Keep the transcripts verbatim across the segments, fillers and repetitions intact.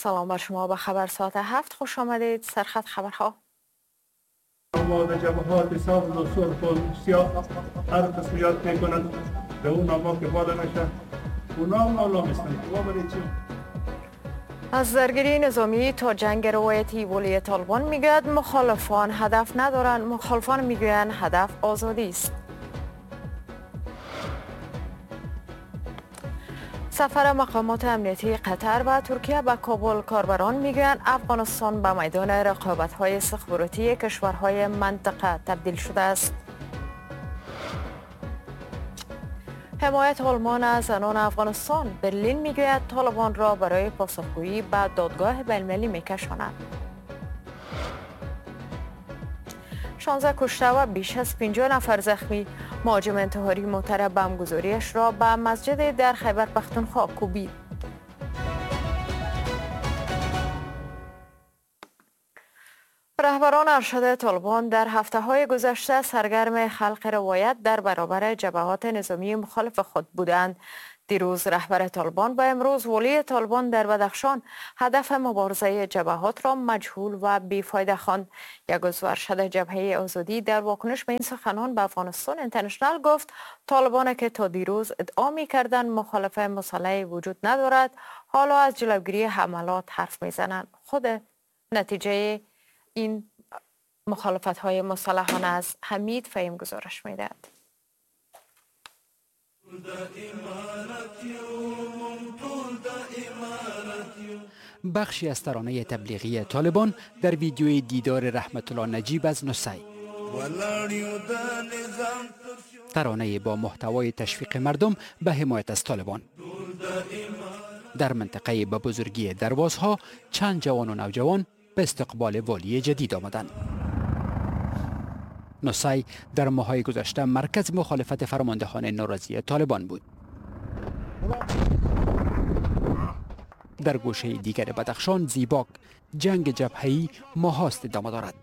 سلام بر شما. به خبر ساعت هفت خوش آمدید. سرخط خبرها. آماده جبهات سبز و سرخ و سیاه هر قسمیت میکنند به اون نامه که بالا نشه اونا هم اعلام هستند. از درگیری نظامی تا جنگ روایتی ولی طالبان میگوید مخالفان هدف ندارند. مخالفان میگویند هدف آزادی است. سفر مقامات امنیتی قطر و ترکیه به کابل. کاربران میگویند افغانستان به میدان رقابت‌های استخباراتی کشورهای منطقه تبدیل شده است. حمایت آلمان از زنان افغانستان. برلین میگوید طالبان را برای پاسخگویی به دادگاه بین‌المللی میکشاند. شانزده کشته و بیش از پنجاه نفر زخمی. مهاجم انتحاری معترف بمبگذاریش را به مسجد در خیبر پختونخوا کوبید. رهبران ارشد طالبان در هفته‌های گذشته سرگرم خلق روایت در برابر جبهات نظامی مخالف خود بودند. دیروز رهبر طالبان و امروز ولی طالبان در بدخشان هدف مبارزه جبهات را مجهول و بیفایده خواند. یک عضو ارشد جبهه آزادی در واکنش به این سخنان به افغانستان اینترنشنال گفت طالبان که تا دیروز ادعا می‌کردند مخالف مسلح وجود ندارد حالا از جلوگیری حملات حرف می‌زنند. خود نتیجه این مخالفت‌های مسلحانه از حمید فهیم گزارش می‌دهد. بخشی از ترانه تبلیغی طالبان در ویدیوی دیدار رحمت الله نجیب از نصی. ترانه با محتوای تشویق مردم به حمایت از طالبان. در منطقه به بزرگی دروازها چند جوان و نوجوان به استقبال والی جدید آمدند. نصی در ماه‌های گذشته مرکز مخالفت فرماندهان ناراضی طالبان بود. در گوشه دیگر بدخشان زیباک جنگ جبهه‌ای ماهاست ادامه دارد.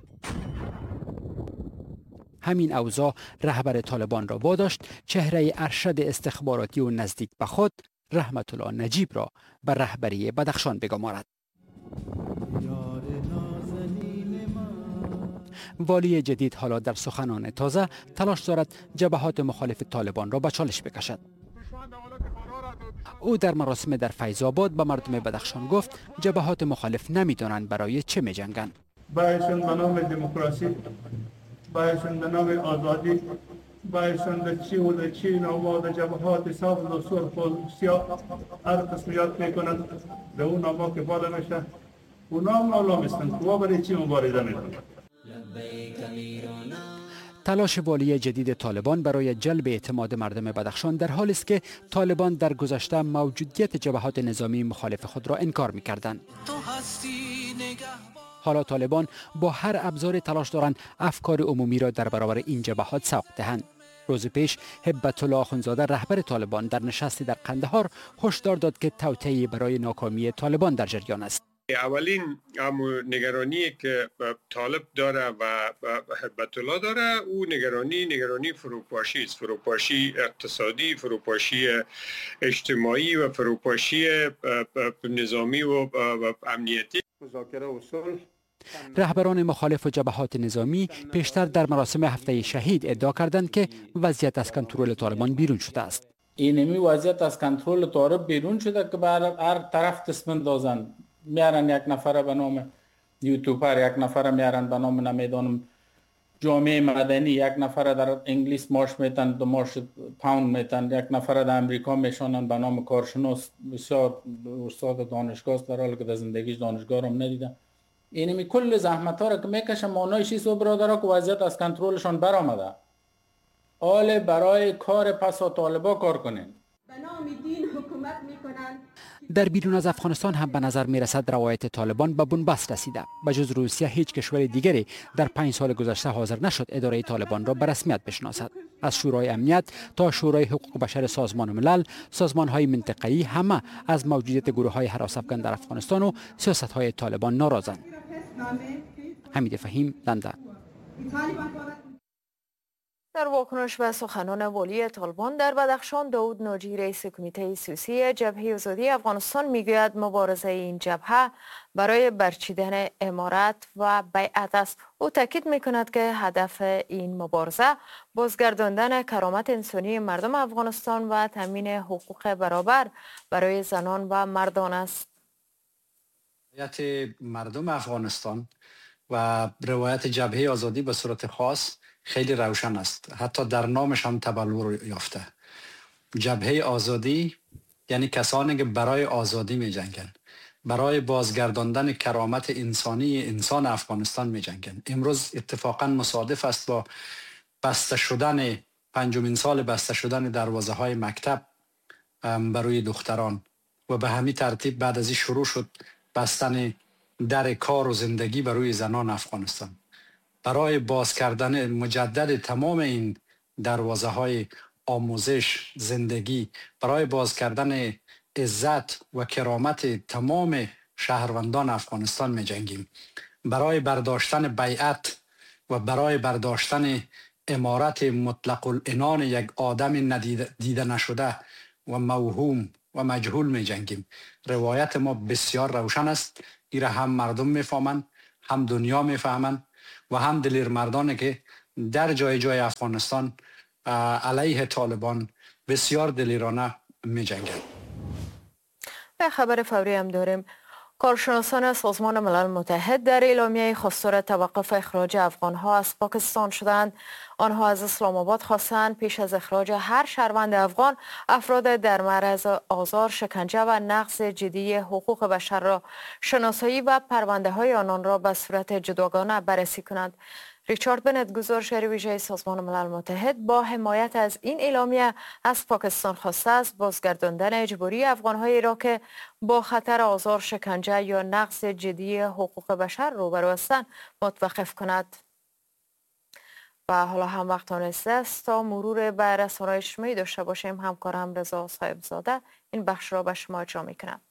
همین اوضاع رهبر طالبان را واداشت چهره ارشد استخباراتی و نزدیک به خود رحمت الله نجیب را به رهبری بدخشان بگمارد. والی جدید حالا در سخنان تازه تلاش دارد جبهات مخالف طالبان را به چالش بکشد. او در مراسم در فیض آباد به مردم بدخشان گفت جبهات مخالف نمیدانند برای چه می جنگند. بایشون به نام دموکراسی، بایشون به نام آزادی، بایشون به چی و چی ناماد جبهات سبز و سرخ و سیاه هر قسمیت میکنند به اون نامه که بالا نشه اونا هم اعلام هستند. و برای چی مبارزه میکنند؟ تلاش والی جدید طالبان برای جلب اعتماد مردم بدخشان در حالی است که طالبان در گذشته موجودیت جبهات نظامی مخالف خود را انکار می‌کردند. حالا طالبان با هر ابزاری تلاش دارند افکار عمومی را در برابر این جبهات سوق دهند. روز پیش هبت الله آخوندزاده رهبر طالبان در نشستی در قندهار هشدار داد که توطئه برای ناکامی طالبان در جریان است. اولین نگرانی که طالب داره و هبت الله داره او نگرانی نگرانی فروپاشی است. فروپاشی اقتصادی، فروپاشی اجتماعی و فروپاشی نظامی و امنیتی. مذاکره و صلح. رهبران مخالف و جبهات نظامی پیشتر در مراسم هفته شهید ادعا کردند که وضعیت از کنترل طالبان بیرون شده است. اینمی وضعیت از کنترل طالب بیرون شده که بر هر طرف دست اندازن. میارن یک نفر به نام یوتیوبر، یک نفر میارن به نام نمیدانم جامعه مدنی، یک نفر در انگلیس مارش میتن، دو مارش پاوند میتن، یک نفر در امریکا میشونن به نام کارشناس، بسیار استاد دانشگاه در حالی که در زندگیش دانشگاه هم ندیدن. اینمی کل زحمت ها را که میکشه مانایشی سو برادرها که وضعیت از کنترلشان برآمده. آل برای کار پسا طالبا کار کنین. به نام دین حکومت میکنن. در بیرون از افغانستان هم به نظر می رسد روایت طالبان به بنبست رسیده. به جز روسیه هیچ کشور دیگری در پنج سال گذشته حاضر نشد اداره طالبان را به رسمیت بشناسد. از شورای امنیت تا شورای حقوق بشر سازمان ملل، سازمان های منطقه‌ای همه از موجودیت گروه های هراس افکن در افغانستان و سیاست های طالبان ناراضند. حمید فهیم، لندن. در واکنش به سخنان والی طالبان در بدخشان، داود ناجی رئیس کمیته سیاسی جبهه آزادی افغانستان میگوید مبارزه این جبهه برای برچیدن امارت و بیعت است. او تاکید میکند که هدف این مبارزه بازگرداندن کرامت انسانی مردم افغانستان و تامین حقوق برابر برای زنان و مردان است. روایت مردم افغانستان و روایت جبهه آزادی به صورت خاص خیلی روشن است. حتی در نامش هم تبلور یافته. جبهه آزادی یعنی کسانی که برای آزادی می جنگن، برای بازگرداندن کرامت انسانی انسان افغانستان می جنگن. امروز اتفاقا مصادف است با بسته شدن پنجمین سال بسته شدن دروازه های مکتب برای دختران و به همین ترتیب بعد از این شروع شد بستن در کار و زندگی برای زنان افغانستان. برای باز کردن مجدد تمام این دروازه های آموزش، زندگی، برای باز کردن عزت و کرامت تمام شهروندان افغانستان می جنگیم. برای برداشتن بیعت و برای برداشتن امارت مطلق العنان یک آدم ندیده دیده نشده و موهوم و مجهول می جنگیم. روایت ما بسیار روشن است. ایره هم مردم می فهمند، هم دنیا می فهمند و هم دلیر مردانه که در جای جای افغانستان علیه طالبان بسیار دلیرانه می جنگند. به خبر فوری هم داریم. کارشناسان سازمان ملل متحد در اعلامیه خواستار توقف اخراج افغانها از پاکستان شدند. آنها از اسلام آباد خواستند پیش از اخراج هر شهروند افغان افراد در معرض آزار، شکنجه و نقض جدی حقوق بشر را شناسایی و پرونده های آنان را به صورت جداگانه بررسی کنند. ریچارد بنت، گزارشگر ویژه سازمان ملل متحد، با حمایت از این اعلامیه از پاکستان خواسته است بازگرداندن اجباری افغان‌هایی را که با خطر آزار، شکنجه یا نقض جدی حقوق بشر روبرو هستند متوقف کند. و حالا هم وقت آنسته است تا مرور به رسانه‌های اجتماعی داشته باشیم. همکارم رضا صاحبزاده این بخش را به شما اجرا می‌کند.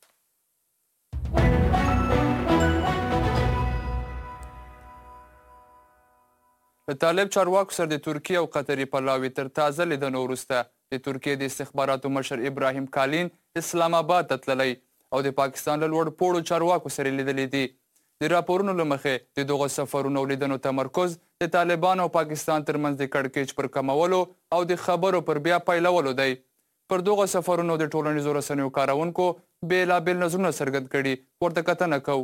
د طالب چارواکو سره د ترکیې او قطري پلاوي تر تازه لیدنو وروسته د ترکیې د استخباراتو مشر ابراهیم کالین اسلام آباد ته تللی او د پاکستان له لوړ پوړو چارواکو سره لیدلی دي. د راپورونو له مخې د دغو سفرونو او لیدنو تمرکز د طالبانو او پاکستان ترمنځ د کړکېچ پر کمولو او د خبرو پر بیا پیلولو دی. پر دغو سفرونو د ټولنیزو رسنیو کاروونکو بېلابېل نظرونه څرګند کړي. ورته کتنه کوو.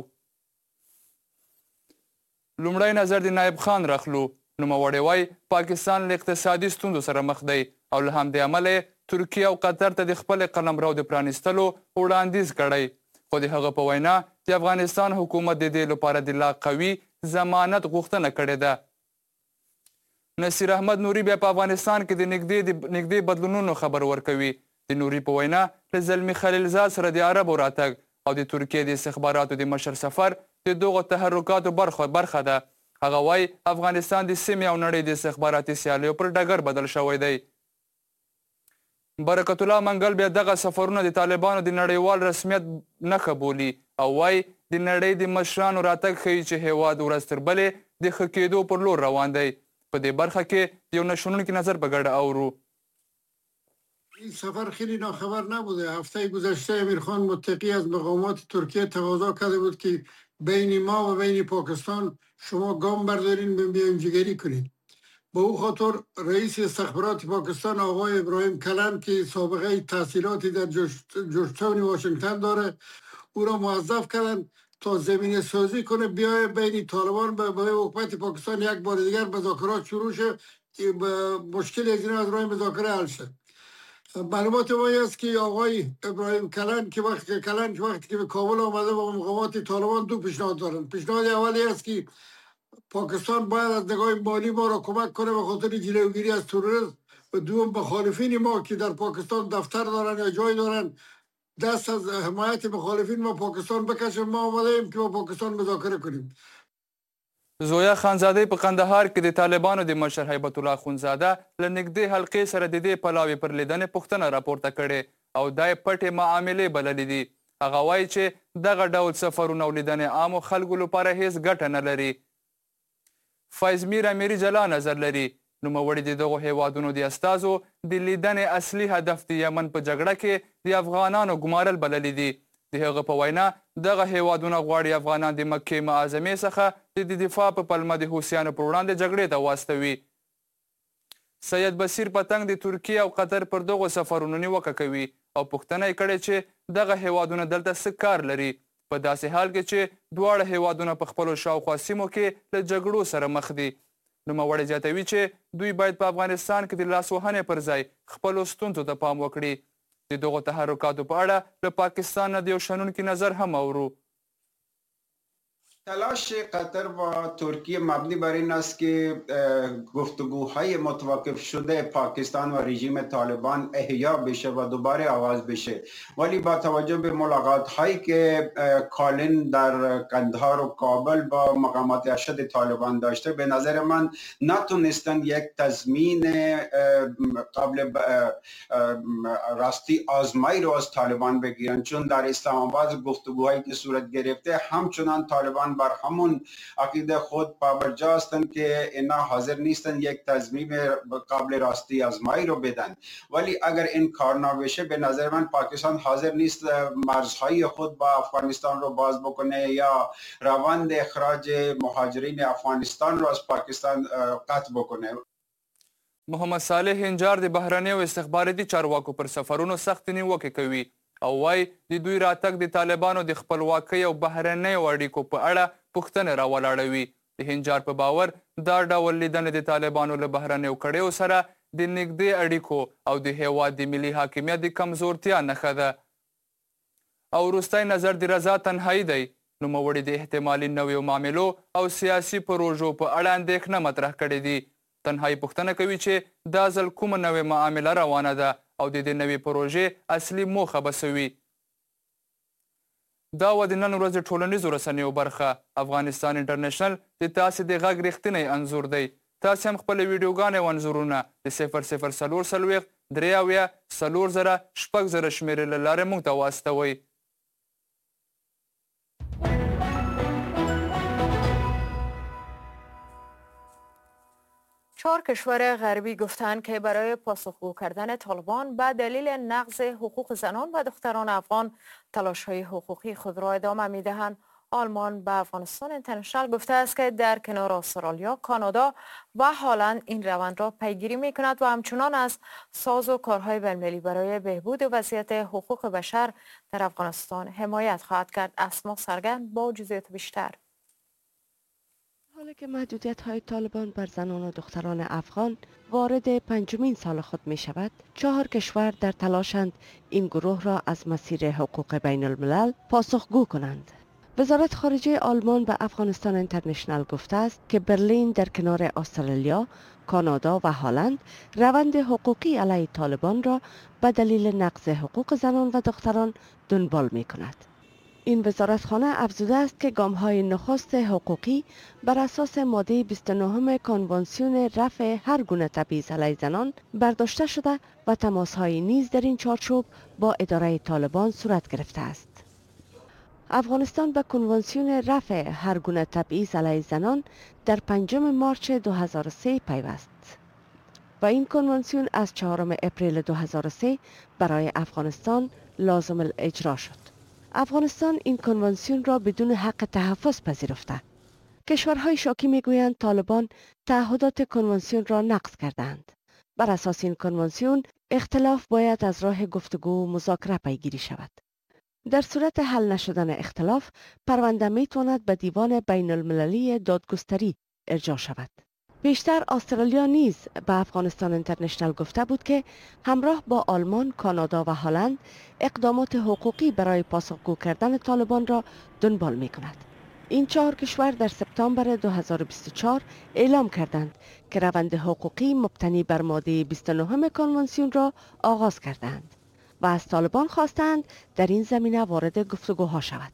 لومړی نظر د نایب خان رخلو نوموړی وایي پاکستان له اقتصادي ستونزو سره مخ دی او له همدې امله ترکیه او قطر ته د خپل قلمرو د پرانیستلو وړاندیز کړی. خو د هغه په وینا د افغانستان حکومت د دې لپاره د لا قوي ضمانت غوښتنه کړې ده. نصیر احمد نوري بیا په افغانستان کې د نږدې بدلونونو خبر ورکوي. د نوري په وینا له زلمي خلیلزاد سره د عربو راتګ او د ترکیې د استخباراتو د مشر سفر د دغو تحرکاتو برخه ده. هغه وایي افغانستان د سیمې او نړۍ د استخباراتي سیالیو پر ډګر بدل شوی دی. برکت الله منګل بیا دغه سفرونه د طالبانو د نړیوال رسمیت نښه بولي او وایي د نړۍ د مشرانو راتګ ښیي چې هیواد ورځ تر بلې د ښه کېدو پر لور روان دی. په دې برخه کې یو نشنونکی نظر به ګډه اورو. این سفر خیلی ناخبر نبوده. هفته گذشته امیرخان متقی از مقامات ترکیه تقاضا کرده بود که بین ما و بین پاکستان شما گام بردارین به میانجیگری کنید. با او خاطر رئیس استخبارات پاکستان آقای ابراهیم کلن که سابقه تحصیلاتی در جورجتاون واشنگتن داره او را موظف کردن تا زمینه سازی کنه بیای بین طالبان و حکومت پاکستان یک بار دیگر مذاکرات شروع شه، مشکل از این از راه مذاکره حل شه. معلومات ما است که آقای ابراهیم کلن که وقتی کلن که وقتی که به کابل آمده با مقامات طالبان دو پیشنهاد دارن. پیشنهاد اولی است که پاکستان باید از نگاه مالی ما را کمک کنه به خاطر جلوگیری از تروریسم و دوم مخالفین ما که در پاکستان دفتر دارن یا جای دارن دست از حمایت مخالفین ما پاکستان بکشه. ما آمده ایم که با پاکستان مذاکره کنیم. زویا خانزاده په قندهار کې د طالبانو د مشر هیبت الله خونزاده له نږدې حلقې سره د دې پلاوي پر لیدنې پوښتنه راپورته کړې او دا یې پټې معاملې بللې دي. هغه وایي چې دغه ډول سفرونه او لیدنې عامو خلکو لپاره هیڅ ګټه نه لري. فایز میر امیري جلا نظر لري. نوموړي د دغو هیوادونو د استازو د لیدنې اصلي هدف د یمن په جګړه کې د افغانانو ګمارل بللی دي. د هغه په وینا دغه هیوادونه غواړي افغانان د مکې معظمې څخه د دفاع په پلمه د حوثیانو پر وړاندې جګړې ته واستوي. سید بصیر پتنګ د ترکیې او قطر پر دغو سفرونو نیوکه کوي او پوښتنه یې کړې چې دغه هیوادونه دلته څه کار لري په داسې حال کې چې دواړه هیوادونه په خپلو شاوخوا سیمو کې له جګړو سره مخ دي. نوموړی زیاتوي چې دوی باید په افغانستان کې د لاسوهنې پر ځای خپلو ستونزو ته پام وکړي. د دغو تحرکاتو په اړه له پاکستان نه د یو شنونکي نظر هم اورو. تلاش قطر و ترکیه مبنی بر این است که گفتگوهای متوقف شده پاکستان و رژیم طالبان احیا بشه و دوباره آغاز بشه، ولی با توجه به ملاقات هایی که کالین در قندهار و کابل با مقامات ارشد طالبان داشته، به نظر من نتونستن یک تضمین قبل راستی آزمایی رو از طالبان بگیرن، چون در اسلام آباد گفتگوهایی که صورت گرفته همچنان طالبان بر همون عقیده خود پابرجا هستند که اینا حاضر نیستند یک تضمین قابل راستی آزمایی رو بدن. ولی اگر این کار نباشه به نظر من پاکستان حاضر نیست مرزهای خود با افغانستان رو باز بکنه یا روند اخراج مهاجرین افغانستان رو از پاکستان قطع بکنه. محمد صالح هنجار د بهرنیو استخباراتي چارواکو پر سفرونو سخت نیوکې کوي او وایي د دوی راتګ د طالبانو د خپلواکۍ او بهرنیو اړیکو په اړه پوښتنې راولاړوي. د هنجار په باور دا ډول لیدنې د طالبانو له بهرنیو کړیو سره د نږدې اړیکو او د هیواد د ملي حاکمیت د کمزورتیا نښه ده. او وروستی نظر د رضا تنهایی دی. نوموړي د احتمالي نویو معاملو او سیاسي پروژو په اړه اندېښنه مطرح کړې دي. تنهایی پوښتنه کوي چې دا ځل کومه نوې معامله روانه ده او د دې نوې پروژې اصلي موخه به څه وي. دا وه د نن ورځې ټولنیزو رسنیو برخه. افغانستان انټرنیشنل د تاسې د غږ رښتینی انځور دی. تاسې هم خپلې ویډیوګانې او انځورونه د صفر صفر څلور څلوېښت درې اویا څلور زره شپږ زره شمېرې له لارې موږ ته واستوئ. چهار کشور غربی گفتند که برای پاسخگو کردن طالبان به دلیل نقض حقوق زنان و دختران افغان تلاش‌های حقوقی خود را ادامه می‌دهند. آلمان به افغانستان اینترنشنال گفته است که در کنار استرالیا، کانادا و هلند این روند را پیگیری می‌کند و همچنان از سازوکارهای بین‌المللی برای بهبود وضعیت حقوق بشر در افغانستان حمایت خواهد کرد. اسما سرگرم با جزئیات بیشتر. حالا که محدودیت های طالبان بر زنان و دختران افغان وارد پنجمین سال خود می شود، چهار کشور در تلاشند این گروه را از مسیر حقوق بین الملل پاسخگو کنند. وزارت خارجه آلمان به افغانستان اینترنشنال گفته است که برلین در کنار استرالیا، کانادا و هلند روند حقوقی علیه طالبان را به دلیل نقض حقوق زنان و دختران دنبال می کند. این وزارتخانه افزوده است که گام‌های نخست حقوقی بر اساس ماده بیست و نه کنوانسیون رفع هر گونه تبعیض علیه زنان برداشته شده و تماس‌های نیز در این چارچوب با اداره طالبان صورت گرفته است. افغانستان به کنوانسیون رفع هر گونه تبعیض علیه زنان در پنجم مارچ دو هزار و سه پیوست و این کنوانسیون از چهارم اپریل دو هزار و سه برای افغانستان لازم الاجرا شد. افغانستان این کنوانسیون را بدون حق تحفظ پذیرفته. کشورهای شاکی میگویند طالبان تعهدات کنوانسیون را نقض کردند. بر اساس این کنوانسیون اختلاف باید از راه گفتگو و مذاکره پیگیری شود. در صورت حل نشدن اختلاف، پرونده میتواند به دیوان بین المللی دادگستری ارجاع شود. بیشتر استرالیا نیز به افغانستان اینترنشنال گفته بود که همراه با آلمان، کانادا و هلند اقدامات حقوقی برای پاسخگو کردن طالبان را دنبال می کند. این چهار کشور در سپتامبر دو هزار و بیست و چهار اعلام کردند که روند حقوقی مبتنی بر ماده بیست و نه کنوانسیون را آغاز کردند و از طالبان خواستند در این زمینه وارد گفتگوها شود.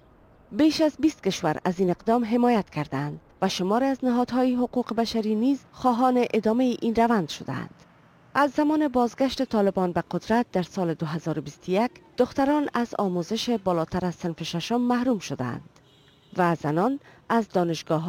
بیش از بیست کشور از این اقدام حمایت کردند و شمار از نهادهای حقوق بشری نیز خواهان ادامه این روند شدند. از زمان بازگشت طالبان به قدرت در سال دو هزار و بیست و یک، دختران از آموزش بالاتر از صنف ششم محروم شدند و زنان از دانشگاه‌ها،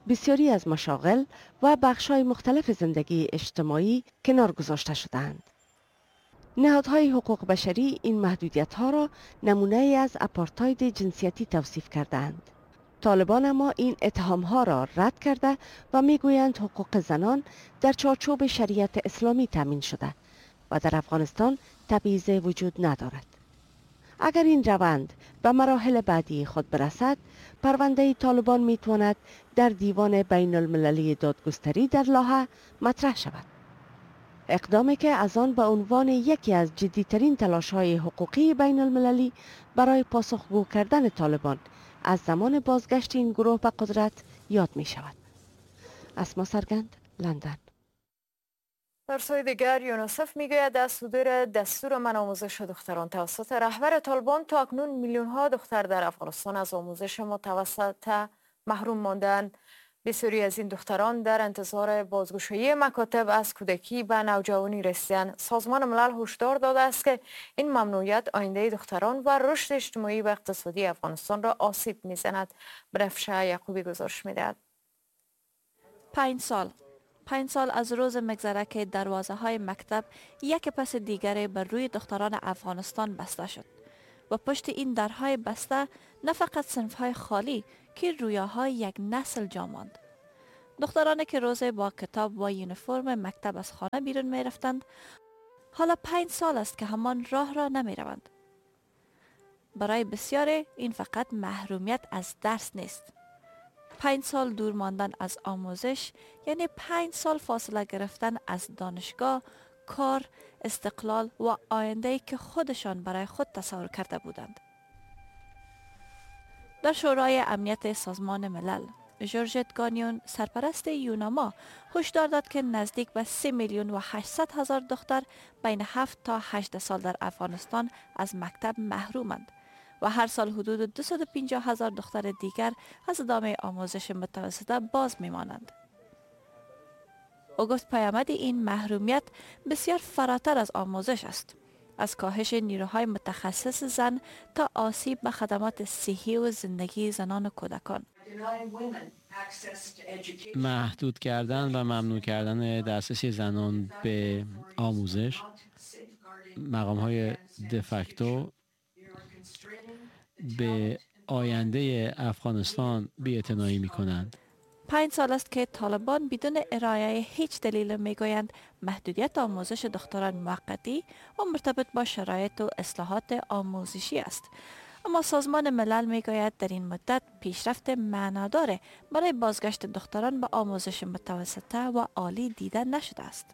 بسیاری از مشاغل و بخش‌های مختلف زندگی اجتماعی کنار گذاشته شدند. نهادهای حقوق بشری این محدودیت‌ها را نمونه از آپارتاید جنسیتی توصیف کردند. طالبان اما این اتهام‌ها را رد کرده و می‌گویند حقوق زنان در چارچوب شریعت اسلامی تامین شده و در افغانستان تبعیض وجود ندارد. اگر این روند به مراحل بعدی خود برسد، پرونده طالبان می‌تواند در دیوان بین المللی دادگستری در لاهه مطرح شود. اقدامی که از آن به عنوان یکی از جدیترین تلاش‌های حقوقی بین المللی برای پاسخگو کردن طالبان از زمان بازگشت این گروه به قدرت یاد می شود. اسما سرگند، لندن. در سوی دیگر یونیسف میگوید از صدور دستور من آموزش دختران توسط رهبر طالبان تا اکنون میلیون ها دختر در افغانستان از آموزش متوسط محروم ماندند. بسیاری از این دختران در انتظار بازگشایی مکاتب از کودکی به نوجوانی رسیدند. سازمان ملل هشدار داده است که این ممنوعیت آینده دختران و رشد اجتماعی و اقتصادی افغانستان را آسیب میزند. بنفشه یعقوبی گزارش میدهد. پنج سال پنج سال از روز مگذره که دروازه های مکتب یک پس دیگر بر روی دختران افغانستان بسته شد و پشت این درهای بسته نه فقط صنف های خالی که رویاهای یک نسل جا ماند. دخترانی که روز با کتاب و یونیفرم مکتب از خانه بیرون می رفتند حالا پنج سال است که همان راه را نمی روند. برای بسیاری این فقط محرومیت از درس نیست. پنج سال دور ماندن از آموزش یعنی پنج سال فاصله گرفتن از دانشگاه، کار، استقلال و آینده‌ای که خودشان برای خود تصور کرده بودند. در شورای امنیت سازمان ملل، جورجت گانیون سرپرست یوناما هشدار داد که نزدیک به سه میلیون و هشتصد هزار دختر بین هفت تا هجده سال در افغانستان از مکتب محرومند و هر سال حدود دویست و پنجاه هزار دختر دیگر از ادامه آموزش متوسطه باز میمانند. او گفت پیامد این محرومیت بسیار فراتر از آموزش است. از کاهش نیروهای متخصص زن تا آسیب به خدمات صحی و زندگی زنان و کودکان. محدود کردن و ممنوع کردن دسترسی زنان به آموزش، مقام‌های دفکتو به آینده افغانستان بی‌اعتنایی می‌کنند. پنج سال است که طالبان بدون ارائه هیچ دلیل میگویند محدودیت آموزش دختران موقتی و مرتبط با شرایط و اصلاحات آموزشی است. اما سازمان ملل میگوید در این مدت پیشرفت معنادار برای بازگشت دختران به آموزش متوسطه و عالی دیده نشده است.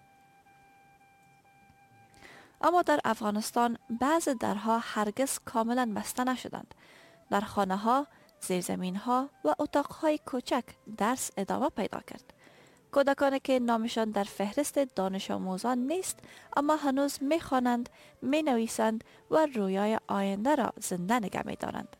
اما در افغانستان بعض درها هرگز کاملا بسته نشدند. در خانه ها، زیرزمین ها و اتاق های کوچک درس ادامه پیدا کرد. کودکانی که نامشان در فهرست دانش آموزان نیست اما هنوز می خوانند، می نویسند و رویای آینده را زنده نگه می دارند.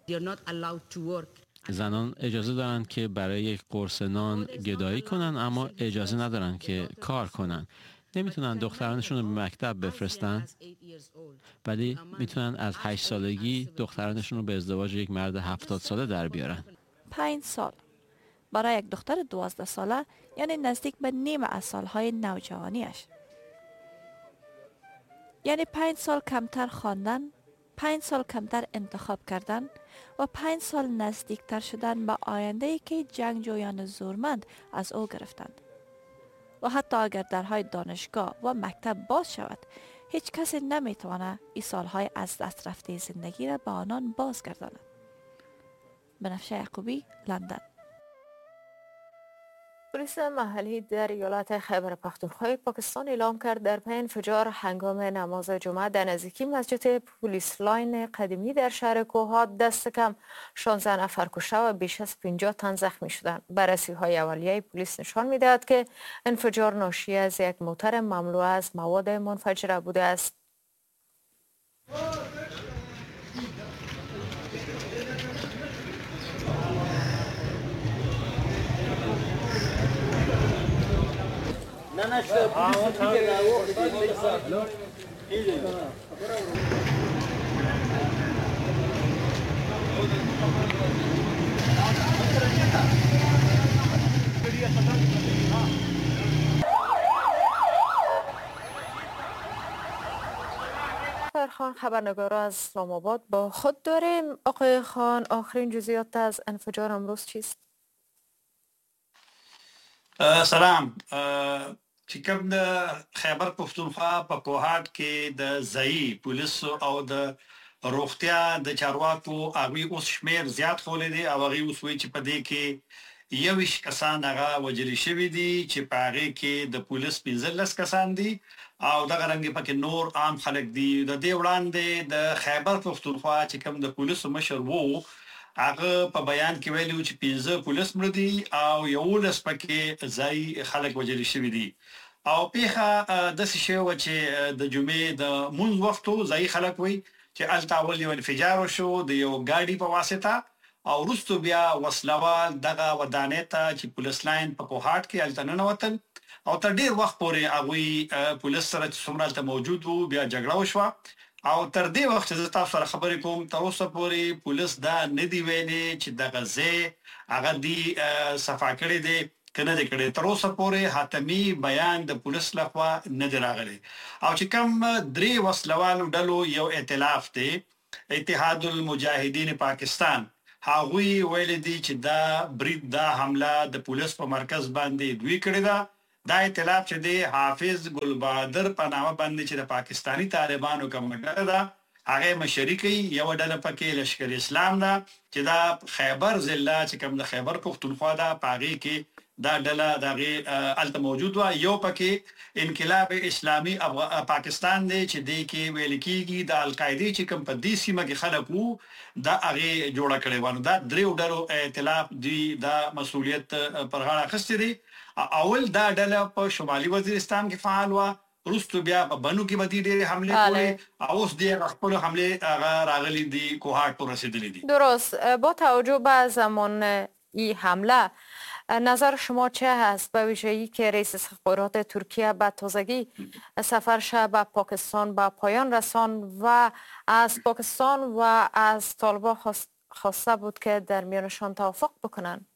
زنان اجازه دارند که برای یک قرص نان گدایی کنند اما اجازه ندارند که کار کنند. نمیتونن دخترانشون رو به مکتب بفرستن، ولی میتونن از هشت سالگی دخترانشون رو به ازدواج یک مرد هفتاد ساله در بیارن. پنج سال برای یک دختر دوازده ساله یعنی نزدیک به نیم از سالهای نوجوانیش. یعنی پنج سال کمتر خواندن، پنج سال کمتر انتخاب کردن و پنج سال نزدیکتر شدن به آینده‌ای که جنگجویان زورمند از او گرفتند. و حتی اگر درهای دانشگاه و مکتب باز شود، هیچ کسی نمیتواند این سالهای از دست رفته زندگی را به آنان بازگرداند. بنفشه یعقوبی، لندن. پلیس محلی در ایالت خیبر پختونخوا پاکستان اعلام کرد در پی انفجار هنگام نماز جمعه در نزدیکی مسجد پلیس لاین قدیمی در شهر کوهات دست کم شانزده نفر کشته و بیش از پنجاه تن زخمی شدند. بررسی‌های اولیه پلیس نشان می‌دهد که انفجار ناشی از یک موتر مملو از مواد منفجره بوده است. طاهر خان خبرنگار از اسلام آباد با خود داریم. آقای خان، آخرین جزئیات از انفجار امروز چیست؟ سلام. چې کوم د خیبر پښتونخوا په کوهاټ کې د ځایي پولیسو او د روغتیا د چارواکو هغوی اوس شمیر زیات خولی دی او هغوی اوس وایي چې په دې کې یویشت کسان هغه وژلي شوي دي چې په هغې کې د پولیس پنځلس کسان دي او دغه رنګې پکې نور عام خلک دي. د دې وړاندې د خیبر پښتونخوا چې کوم د پولیسو مشر وو هغه په بیان کې ویلي چې پنځه پولیس مړه دي او یولس پکې ځایي خلک وژلي شوي دي. او پیښه داسې شوې وه چې د جمعې د مونځ وخت و. ځایي خلک وایي چې هلته اول یو انفجار وشو د یو ګاډي په واسطه او وروستو بیا وسلوال دغه ودانۍ ته چې پولیس لاین په کوهاټ کې هلته ننوتل او تر ډېر وخت پورې هغوی پولیس سره چې څومره هلته موجود وو بیا جګړه وشوه او تر دې وخت چې زه تاسو سره خبرې کوم تر اوسه پورې پولیس دا نه دي ویلي چې دغه ځای هغه دي صفا کړی دی که نه دی کړی. تر اوسه پورې حتمي بیان د پولیس لخوا نه دی راغلی. او چې کوم درې وسلوالو ډلو یو ائتلاف دی اتحاد المجاهدین پاکستان، هغوی ویلي دي چې دا برید دا حمله د پولیس په مرکز باندې دوی کړې ده. دا ائتلاف چې دی حافظ ګل بهادر په نامه باندې چې د پاکستاني طالبانو کومه ډله ده هغې مشري کوي. یوه ډله پکې لشکر اسلام ده چې دا خیبر ضلع چې کوم د خیبر پښتونخوا ده په هغې کې دا ډله د هغې هلته موجود وه. یو پکې انقلاب اسلامي پاکستان دی چې دې کې ویل کېږي د القاعدې چې کوم په دې سیمه کې خلک وو دا هغې جوړه کړې وه. نو دا درېو ډلو ائتلاف دوی دا مسؤلیت پر غاړه اخیستی دی. اول دا ډله په شمالي وزیرستان کې فعال وه، وروستو بیا په بنو کې به دې ډېرې حملې کولې او اوس دې هغه خپلو حملې هغه راغلي دي کوهاټ پورې رسېدلي دي. درست. با توجه به زمان این حمله نظر شما چه هست به ویژگی که رئیس استخبارات ترکیه به تازگی سفرش به پاکستان به پایان رساند و از پاکستان و از طالبان خواسته بود که در میانشان توافق بکنند؟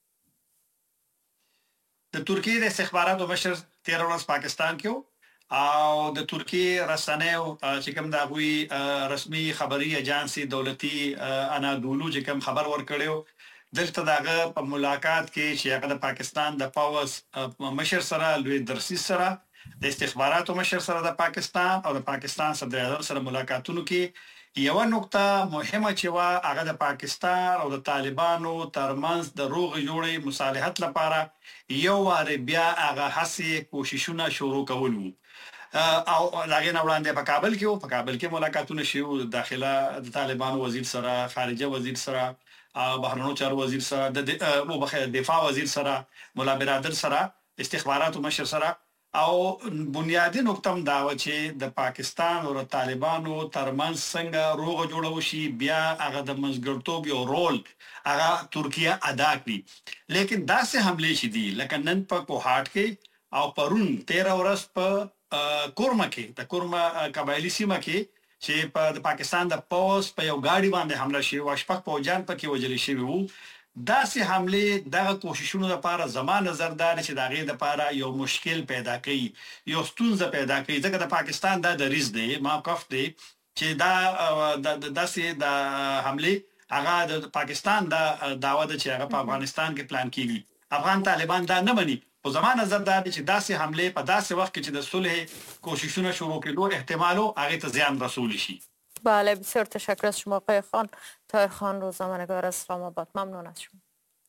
د ترکیې د استخباراتو مشر تېره ورځ پاکستان کې و او د ترکیې رسنیو چې کوم د هغوی رسمي خبري ایجانسي دولتي انادولو چې کوم خبر ورکړی و دلته د هغه په ملاقات کې چې هغه د پاکستان د پاوز مشر سره لوی درسي سره د استخباراتو مشر سره د پاکستان او د پاکستان صدر اعظم سره ملاقاتونو کې یوه نقطه مهمه چې وه هغه د پاکستان او د طالبانو ترمنځ د روغې جوړې مصالحت لپاره یو وارې بیا هغه هڅې کوششونه شروع کول وو او د هغې نه وړاندې په کابل کې وو. په کابل کې ملاقاتونه شوي وو د داخله د طالبانو وزیر سره، خارجه وزیر سره، بهرنیو چارو وزیر سره، د دفاع وزیر سره، ملا برادر سره، استخباراتو مشر سره. او بنیادی نقطه هم دا وه چې د پاکستان او د طالبانو ترمنځ څنګه روغه جوړه وشي بیا هغه د منځګړیتوب یو رول هغه ترکیه ادا کړي. لیکن داسې حملې چې دي لکه نن په کوهاټ کې او پرون تېره ورځ په کورمه کې د کورمه قبایلي سیمه کې چې په د پاکستان د پوځ په یو ګاډي باندې حمله شوې وه، شپږ پوځیان پکې وژلي شوي وو. داسې حملې دغه کوششونو لپاره زما نظر دا دی چې د هغې دپاره یو مشکل پیدا کوي، یو ستونزه پیدا کوي، ځکه د پاکستان دا دریځ دی موقف دی چې دا داسې د حملې هغه د پاکستان دا دعوه ده چې هغه په افغانستان کې پلان کېږي. افغان طالبان دا نه مني. خو زما نظر دا دی چې داسې حملې په داسې وخت کې چې د صلح کوششونه شروع کېدو احتمال و هغې ته زیان رسولی شي. بله، بسیار تشکر از شما آقای خان. طاهر خان، روزنامه‌نگار از اسلام آباد، ممنون از شما.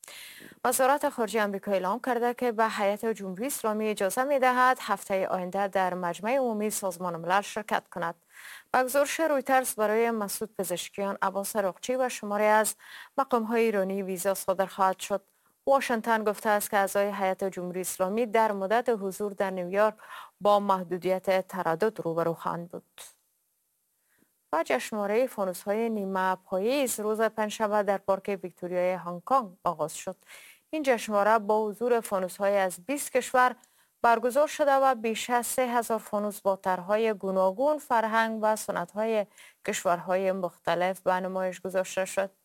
وزارت خارجه آمریکا اعلام کرده که به هیئت جمهوری اسلامی اجازه می‌دهد هفته آینده در مجمع عمومی سازمان ملل شرکت کند. به گزارش رویترز برای مسعود پزشکیان، عباس عراقچی و شماری از مقام‌های ایرانی ویزا صادر خواهد شد. واشنگتن گفته است که اعضای هیئت جمهوری اسلامی در مدت حضور در نیویورک با محدودیت تردد روبرو خواهند بود. و جشنواره فانوس‌های نیمه پاییز روز پنجشنبه در پارک ویکتوریای هنگ کنگ آغاز شد. این جشنواره با حضور فانوس‌های از بیست کشور برگزار شده و بیش از سه هزار فانوس با طرح‌های گوناگون، فرهنگ و سنت‌های کشورهای مختلف به نمایش گذاشته شد.